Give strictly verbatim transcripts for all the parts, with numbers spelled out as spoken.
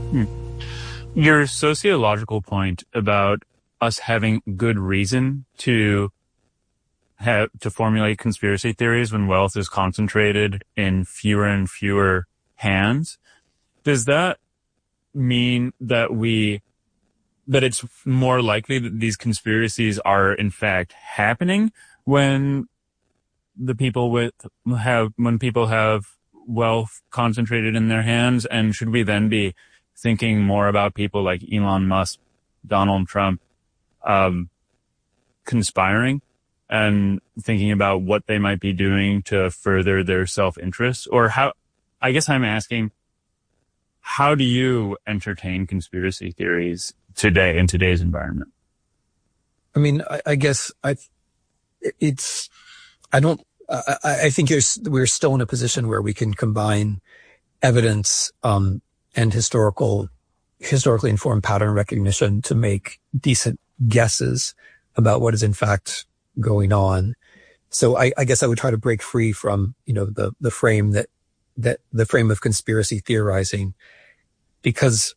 Hmm. Your sociological point about us having good reason to have to formulate conspiracy theories when wealth is concentrated in fewer and fewer hands, does that mean that we that it's more likely that these conspiracies are in fact happening when the people with have when people have wealth concentrated in their hands? And should we then be thinking more about people like Elon Musk, Donald Trump, um, conspiring and thinking about what they might be doing to further their self-interest? Or how, I guess I'm asking, how do you entertain conspiracy theories today in today's environment? I mean, I, I guess I, it's, I don't, I, I think we're still in a position where we can combine evidence, um, and historical, historically informed pattern recognition to make decent guesses about what is in fact going on. So I, I guess I would try to break free from, you know, the, the frame that, that the frame of conspiracy theorizing, because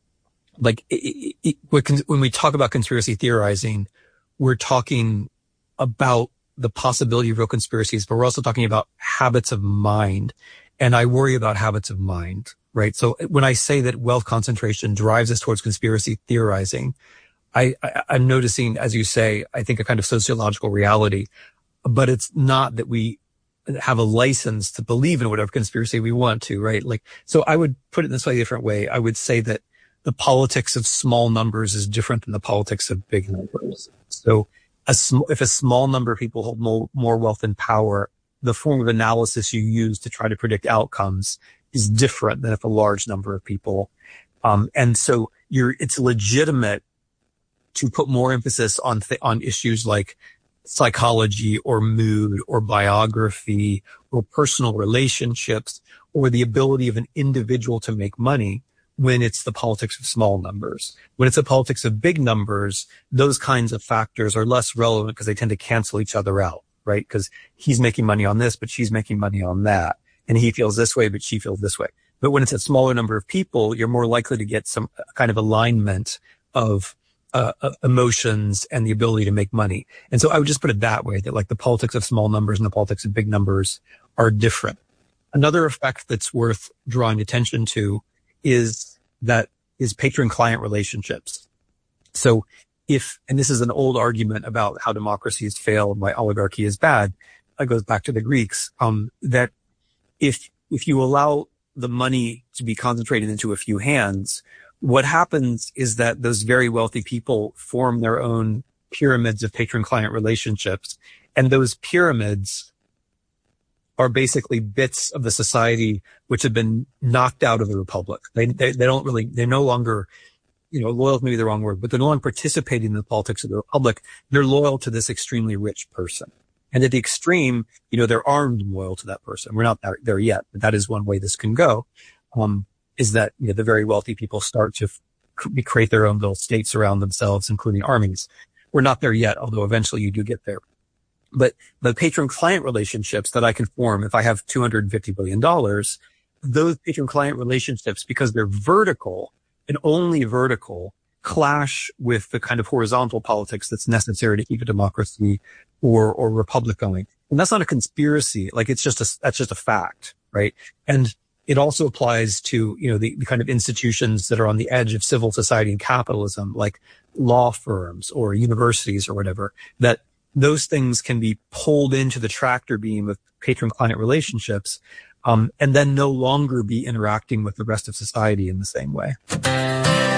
like it, it, it, when we talk about conspiracy theorizing, we're talking about the possibility of real conspiracies, but we're also talking about habits of mind. And I worry about habits of mind, right? So when I say that wealth concentration drives us towards conspiracy theorizing, I, I, I'm noticing, as you say, I think a kind of sociological reality, but it's not that we have a license to believe in whatever conspiracy we want to, right? Like, so I would put it in a slightly different way. I would say that the politics of small numbers is different than the politics of big numbers. So a sm- if a small number of people hold more, more wealth and power, the form of analysis you use to try to predict outcomes is different than if a large number of people. Um, and so you're, it's legitimate to put more emphasis on, th- on issues like psychology or mood or biography or personal relationships or the ability of an individual to make money when it's the politics of small numbers. When it's the politics of big numbers, those kinds of factors are less relevant because they tend to cancel each other out, right? Because he's making money on this, but she's making money on that. And he feels this way, but she feels this way. But when it's a smaller number of people, you're more likely to get some kind of alignment of uh, emotions and the ability to make money. And so I would just put it that way, that like the politics of small numbers and the politics of big numbers are different. Another effect that's worth drawing attention to is that is patron-client relationships. So if, and this is an old argument about how democracies fail and why oligarchy is bad, it goes back to the Greeks, um, that if, if you allow the money to be concentrated into a few hands, what happens is that those very wealthy people form their own pyramids of patron-client relationships. And those pyramids are basically bits of the society which have been knocked out of the republic. They, they, they don't really, they're no longer, you know, loyal is maybe the wrong word, but they're no longer participating in the politics of the republic. They're loyal to this extremely rich person. And at the extreme, you know, they're armed and loyal to that person. We're not there yet, but that is one way this can go. Um, is that, you know, the very wealthy people start to f- create their own little states around themselves, including armies. We're not there yet, although eventually you do get there. But the patron-client relationships that I can form if I have two hundred fifty billion dollars, those patron-client relationships, because they're vertical and only vertical, clash with the kind of horizontal politics that's necessary to keep a democracy or, or republic going. And that's not a conspiracy. Like it's just a, that's just a fact, right? And it also applies to, you know, the, the kind of institutions that are on the edge of civil society and capitalism, like law firms or universities or whatever, that those things can be pulled into the tractor beam of patron-client relationships, um, and then no longer be interacting with the rest of society in the same way.